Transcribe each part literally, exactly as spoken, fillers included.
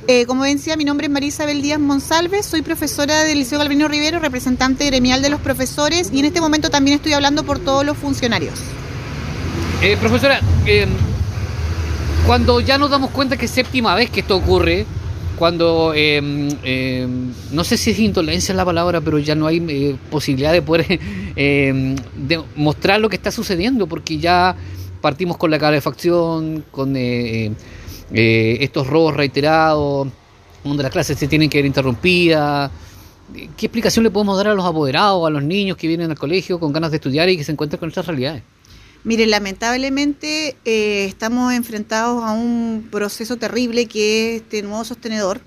Eh, como decía, mi nombre es María Isabel Díaz Monsalve, soy profesora del Liceo Galvarino Rivero, representante gremial de los profesores, y en este momento también estoy hablando por todos los funcionarios. Eh, profesora, eh, cuando ya nos damos cuenta que es séptima vez que esto ocurre, cuando eh, eh, no sé si es indolencia la palabra, pero ya no hay eh, posibilidad de poder eh, de mostrar lo que está sucediendo, porque ya partimos con la calefacción, con eh, eh, estos robos reiterados, donde las clases se tienen que ver interrumpidas. ¿Qué explicación le podemos dar a los apoderados, a los niños que vienen al colegio con ganas de estudiar y que se encuentran con estas realidades? Mire, lamentablemente eh, estamos enfrentados a un proceso terrible que es este nuevo sostenedor,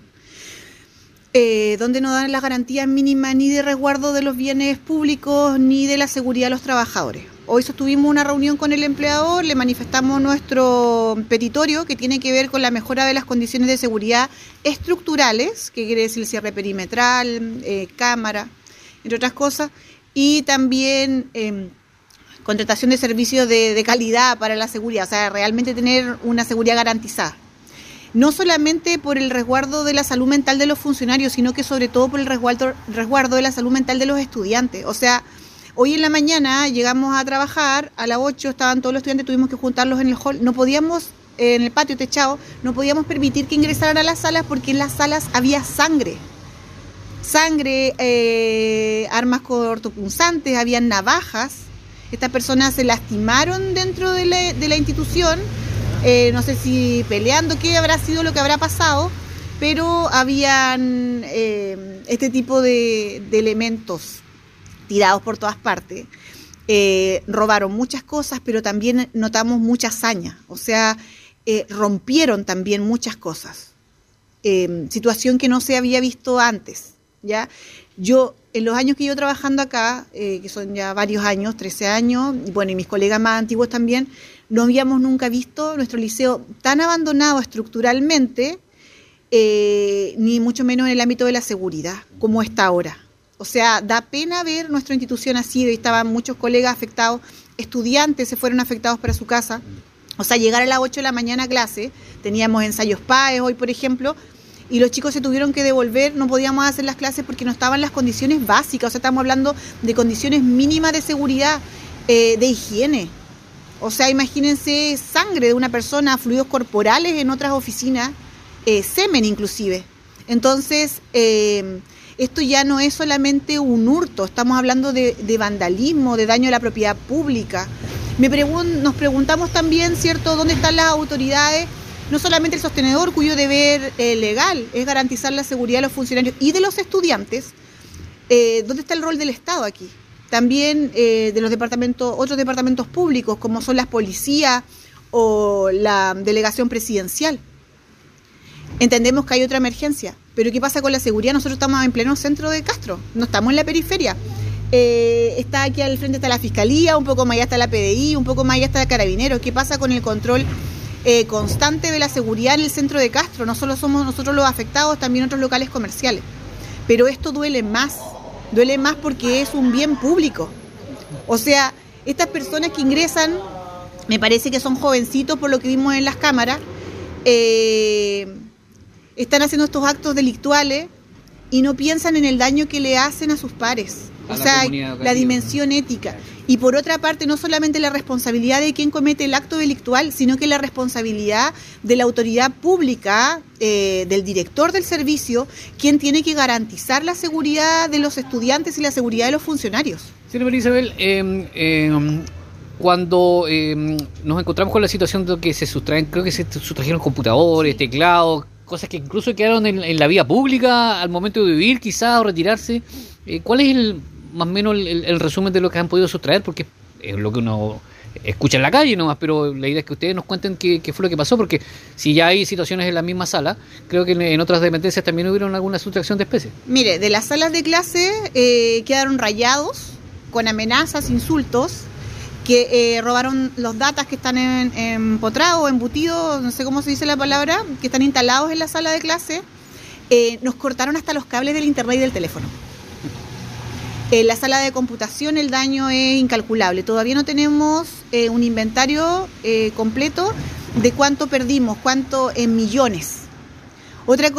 eh, donde no dan las garantías mínimas ni de resguardo de los bienes públicos ni de la seguridad de los trabajadores. Hoy sostuvimos una reunión con el empleador, le manifestamos nuestro petitorio que tiene que ver con la mejora de las condiciones de seguridad estructurales, que quiere decir cierre perimetral, eh, cámara, entre otras cosas, y también eh, contratación de servicios de, de calidad para la seguridad, o sea, realmente tener una seguridad garantizada. No solamente por el resguardo de la salud mental de los funcionarios, sino que sobre todo por el resguardo, resguardo de la salud mental de los estudiantes. O sea, hoy en la mañana llegamos a trabajar, a las ocho estaban todos los estudiantes, tuvimos que juntarlos en el hall, no podíamos, eh, en el patio techado, no podíamos permitir que ingresaran a las salas porque en las salas había sangre. Sangre, eh, armas cortopunzantes, habían navajas. Estas personas se lastimaron dentro de la, de la institución, eh, no sé si peleando, qué habrá sido lo que habrá pasado, pero habían eh, este tipo de, de elementos tirados por todas partes. Eh, robaron muchas cosas, pero también notamos mucha hazaña, o sea, eh, rompieron también muchas cosas. Eh, situación que no se había visto antes, ¿ya? Yo, en los años que llevo trabajando acá, eh, que son ya varios años, trece años, y bueno, y mis colegas más antiguos también, no habíamos nunca visto nuestro liceo tan abandonado estructuralmente, eh, ni mucho menos en el ámbito de la seguridad, como está ahora. O sea, da pena ver nuestra institución así, estaban muchos colegas afectados, estudiantes se fueron afectados para su casa, o sea, llegar a las ocho de la mañana a clase, teníamos ensayos P A E hoy, por ejemplo, y los chicos se tuvieron que devolver, no podíamos hacer las clases porque no estaban las condiciones básicas, o sea, estamos hablando de condiciones mínimas de seguridad, eh, de higiene. O sea, imagínense sangre de una persona, fluidos corporales en otras oficinas, eh, semen inclusive. Entonces, eh, esto ya no es solamente un hurto, estamos hablando de, de vandalismo, de daño a la propiedad pública. Me pregun- nos preguntamos también, ¿cierto?, ¿dónde están las autoridades? No solamente el sostenedor, cuyo deber eh, legal es garantizar la seguridad de los funcionarios y de los estudiantes, eh, ¿dónde está el rol del Estado aquí? También eh, de los departamentos, otros departamentos públicos, como son las policías o la delegación presidencial. Entendemos que hay otra emergencia, pero ¿qué pasa con la seguridad? Nosotros estamos en pleno centro de Castro, no estamos en la periferia. Eh, está aquí al frente está la Fiscalía, un poco más allá está la P D I, un poco más allá está el Carabineros. ¿Qué pasa con el control Eh, constante de la seguridad en el centro de Castro? No solo somos nosotros los afectados, también otros locales comerciales. Pero esto duele más, duele más porque es un bien público. O sea, estas personas que ingresan, me parece que son jovencitos por lo que vimos en las cámaras, eh, están haciendo estos actos delictuales y no piensan en el daño que le hacen a sus pares. O sea, la dimensión ética. Y por otra parte, no solamente la responsabilidad de quien comete el acto delictual, sino que la responsabilidad de la autoridad pública, eh, del director del servicio, quien tiene que garantizar la seguridad de los estudiantes y la seguridad de los funcionarios. Señora María Isabel, eh, eh, cuando eh, nos encontramos con la situación de que se sustraen, creo que se sustrajeron computadores, teclados, cosas que incluso quedaron en, en la vía pública al momento de vivir quizás o retirarse, eh, ¿cuál es el más o menos el, el resumen de lo que han podido sustraer? Porque es lo que uno escucha en la calle nomás, pero la idea es que ustedes nos cuenten qué, qué fue lo que pasó, porque si ya hay situaciones en la misma sala, creo que en, en otras dependencias también hubieron alguna sustracción de especies. Mire, de las salas de clase eh, quedaron rayados con amenazas, insultos, que eh, robaron los datas que están en, empotrados, embutidos, no sé cómo se dice la palabra, que están instalados en la sala de clase. Eh, nos cortaron hasta los cables del internet y del teléfono. En la sala de computación el daño es incalculable. Todavía no tenemos eh, un inventario eh, completo de cuánto perdimos, cuánto en millones. Otra cosa